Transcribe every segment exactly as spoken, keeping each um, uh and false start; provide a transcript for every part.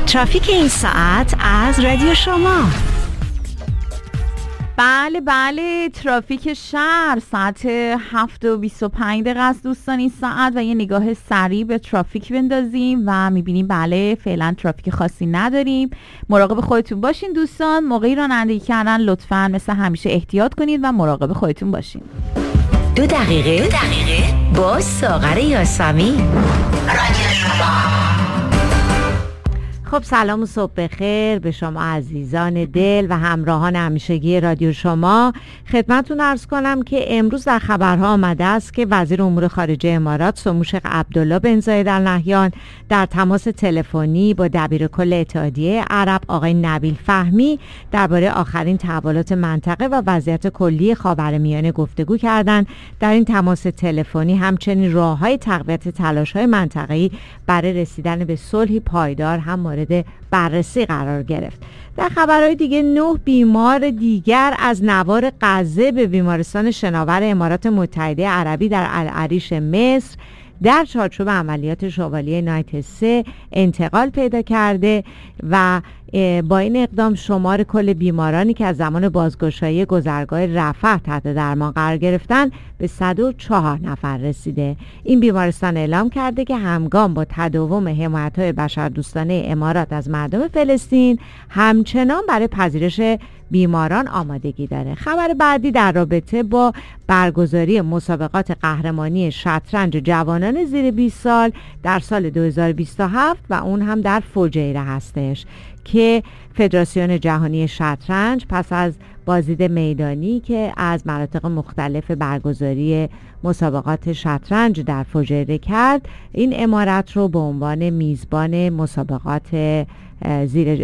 ترافیک این ساعت از رادیو شما. بله بله ترافیک شهر ساعت هفت و بیست و پنج دقیقه است دوستان این ساعت، و یه نگاه سریع به ترافیک بندازیم و میبینیم بله فعلا ترافیک خاصی نداریم. مراقب خودتون باشین دوستان. موقعی رانندگی کردن لطفاً مثل همیشه احتیاط کنید و مراقب خودتون باشین. دو دقیقه دو دقیقه با ساغر یاسمین، رادیو شما. خب سلام و صبح بخیر به شما عزیزان دل و همراهان همیشگی رادیو شما. خدمتتون عرض کنم که امروز در خبرها آمده است که وزیر امور خارجه امارات سمو شیخ عبدالله بن زاید ال نهیان در تماس تلفنی با دبیر کل اتحادیه عرب آقای نبیل فهمی درباره آخرین تحولات منطقه و وضعیت کلی خاورمیانه گفتگو کردند. در این تماس تلفنی همچنین راه‌های تقویت تلاش‌های منطقه‌ای برای رسیدن به صلحی پایدار هم مورد بررسی قرار گرفت. در خبرهای دیگه نه بیمار دیگر از نوار غزه به بیمارستان شناور امارات متحده عربی در العریش مصر در چارچوب عملیات شوالیه نایت سه انتقال پیدا کرده و با این اقدام شمار کل بیمارانی که از زمان بازگشایی گذرگاه رفح تحت درمان قرار گرفتن به صد و چهار نفر رسیده. این بیمارستان اعلام کرده که همگام با تداوم حمایت‌های بشردوستانه امارات از مردم فلسطین همچنان برای پذیرش بیماران آمادگی داره. خبر بعدی در رابطه با برگزاری مسابقات قهرمانی شطرنج جوانان زیر بیست سال در سال دو هزار و بیست و هفت و اون هم در فجیره هستش که فدراسیون جهانی شطرنج پس از بازدید میدانی که از مناطق مختلف برگزاری مسابقات شطرنج در فجیره کرد، این امارت رو به عنوان میزبان مسابقات زیر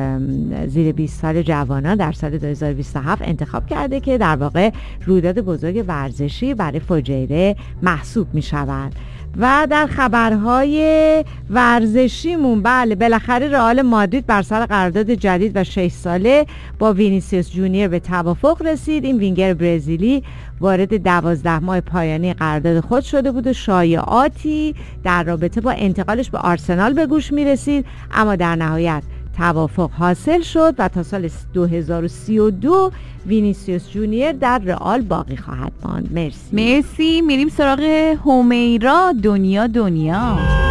زیر بیست سال جوانان در سال دو هزار و بیست و هفت انتخاب کرده که در واقع رویداد بزرگ ورزشی برای فجیره محسوب می شود. و در خبرهای ورزشیمون بله بالاخره رئال مادرید بر سر قرارداد جدید و شش ساله با وینیسیوس جونیور به توافق رسید. این وینگر برزیلی وارد دوازده ماه پایانی قرارداد خود شده بود و شایعاتی در رابطه با انتقالش به آرسنال به گوش می رسید، اما در نهایت توافق حاصل شد و تا سال دو هزار و سی و دو وینیسیوس جونیور در رئال باقی خواهد ماند. مرسی مرسی. میریم سراغ همیرا دنیا دنیا.